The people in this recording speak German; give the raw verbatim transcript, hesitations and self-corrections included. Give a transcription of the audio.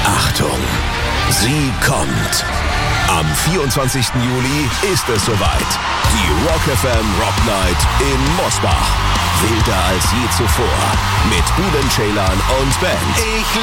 Achtung, sie kommt. Am vierundzwanzigsten Juli ist es soweit. Die Rock F M Rock Night in Mosbach. Wilder als je zuvor. Mit Bülent Ceylan und Band. Ich